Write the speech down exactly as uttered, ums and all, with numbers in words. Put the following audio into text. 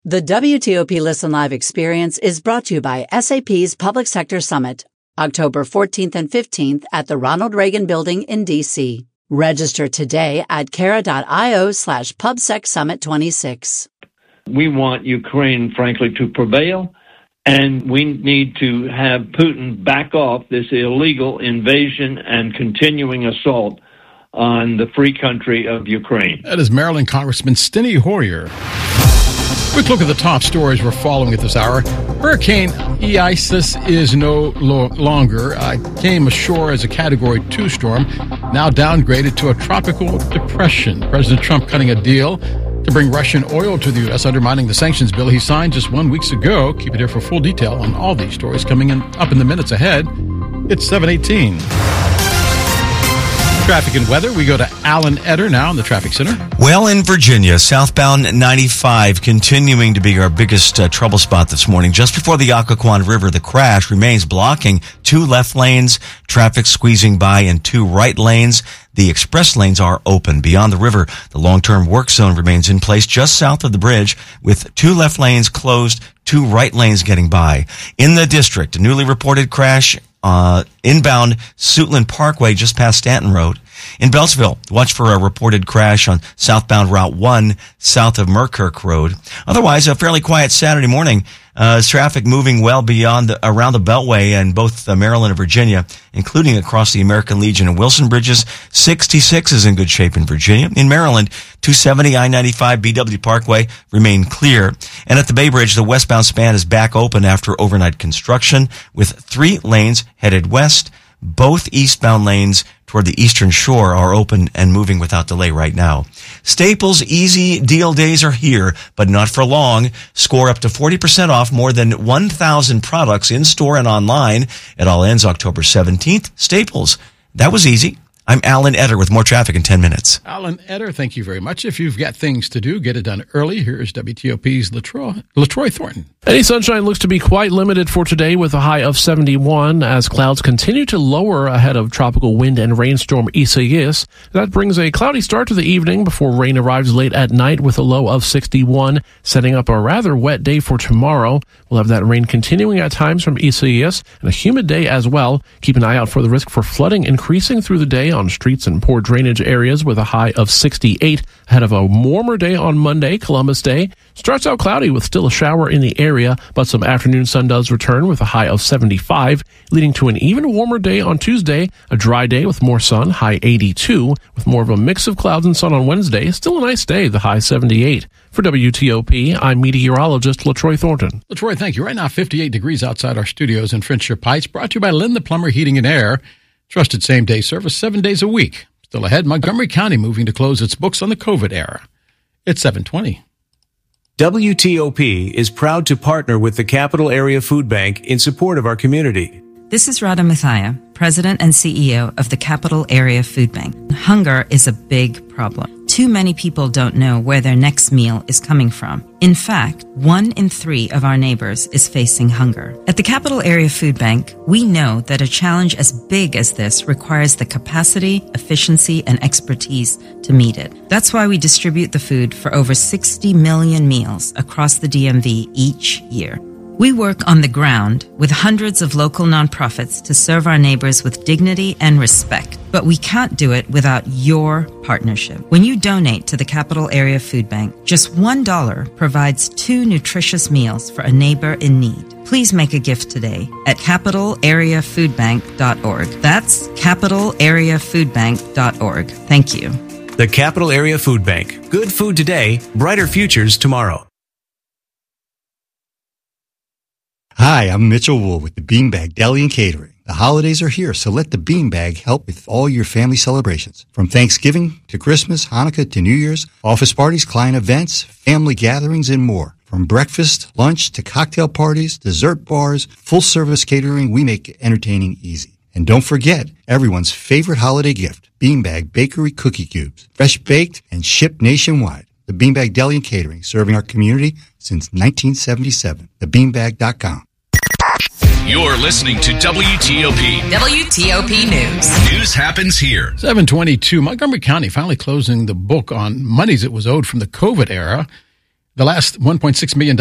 The W T O P Listen Live experience is brought to you by S A P's Public Sector Summit, October fourteenth and fifteenth at the Ronald Reagan Building in D C. Register today at cara.io slash PubSec Summit 26. We want Ukraine, frankly, to prevail, and we need to have Putin back off this illegal invasion and continuing assault on the free country of Ukraine. That is Maryland Congressman Steny Hoyer. Quick look at the top stories we're following at this hour. Hurricane Isis is no lo- longer. Uh, came ashore as a Category two storm, now downgraded to a tropical depression. President Trump cutting a deal to bring Russian oil to the U S, undermining the sanctions bill he signed just one week ago. Keep it here for full detail on all these stories coming in up in the minutes ahead. It's seven eighteen. Traffic and weather. We go to Alan Etter now in the traffic center. Well, in Virginia, southbound ninety-five continuing to be our biggest uh, trouble spot this morning. Just before the Occoquan River, the crash remains blocking two left lanes, traffic squeezing by in two right lanes. The express lanes are open. Beyond the river, the long-term work zone remains in place just south of the bridge with two left lanes closed, two right lanes getting by. In the district, a newly reported crash Uh, inbound Suitland Parkway just past Stanton Road. In Beltsville, watch for a reported crash on southbound Route one south of Merkirk Road. Otherwise, a fairly quiet Saturday morning. Uh, traffic moving well beyond the, around the Beltway in both uh, Maryland and Virginia, including across the American Legion and Wilson Bridges. sixty-six is in good shape in Virginia. In Maryland, two seventy I ninety-five B W Parkway remain clear. And at the Bay Bridge, the westbound span is back open after overnight construction with three lanes headed west. Both eastbound lanes toward the eastern shore are open and moving without delay right now. Staples Easy Deal Days are here, but not for long. Score up to forty percent off more than one thousand products in store and online. It all ends October seventeenth. Staples. That was easy. I'm Alan Etter with more traffic in ten minutes. Alan Etter, thank you very much. If you've got things to do, get it done early. Here's W T O P's LaTroy, LaTroy Thornton. Any sunshine looks to be quite limited for today with a high of seventy-one as clouds continue to lower ahead of tropical wind and rainstorm Isaias. That brings a cloudy start to the evening before rain arrives late at night with a low of sixty-one, setting up a rather wet day for tomorrow. We'll have that rain continuing at times from Isaias and a humid day as well. Keep an eye out for the risk for flooding increasing through the day on streets and poor drainage areas with a high of sixty-eight ahead of a warmer day on Monday, Columbus Day. Starts out cloudy with still a shower in the area, but some afternoon sun does return with a high of seventy-five, leading to an even warmer day on Tuesday, a dry day with more sun, high eighty-two, with more of a mix of clouds and sun on Wednesday. Still a nice day, the high seventy-eight. For W T O P, I'm meteorologist LaTroy Thornton. LaTroy, thank you. Right now, fifty-eight degrees outside our studios in Friendship Heights, brought to you by Lynn the Plumber Heating and Air. Trusted same-day service seven days a week. Still ahead, Montgomery County moving to close its books on the COVID era. It's seven twenty. W T O P is proud to partner with the Capital Area Food Bank in support of our community. This is Radha Mathia, President and C E O of the Capital Area Food Bank. Hunger is a big problem. Too many people don't know where their next meal is coming from. In fact, one in three of our neighbors is facing hunger. At the Capital Area Food Bank, we know that a challenge as big as this requires the capacity, efficiency, and expertise to meet it. That's why we distribute the food for over sixty million meals across the D M V each year. We work on the ground with hundreds of local nonprofits to serve our neighbors with dignity and respect. But we can't do it without your partnership. When you donate to the Capital Area Food Bank, just one dollar provides two nutritious meals for a neighbor in need. Please make a gift today at capital area food bank dot org. That's capital area food bank dot org. Thank you. The Capital Area Food Bank. Good food today, brighter futures tomorrow. Hi, I'm Mitchell Wool with the Beanbag Deli and Catering. The holidays are here, so let the Beanbag help with all your family celebrations. From Thanksgiving to Christmas, Hanukkah to New Year's, office parties, client events, family gatherings, and more. From breakfast, lunch, to cocktail parties, dessert bars, full-service catering, we make entertaining easy. And don't forget everyone's favorite holiday gift, Beanbag Bakery Cookie Cubes. Fresh baked and shipped nationwide. The Beanbag Deli and Catering, serving our community since nineteen seventy-seven. the beanbag dot com. You're listening to W T O P. W T O P News. News happens here. seven twenty-two. Montgomery County finally closing the book on monies it was owed from the COVID era. The last one point six million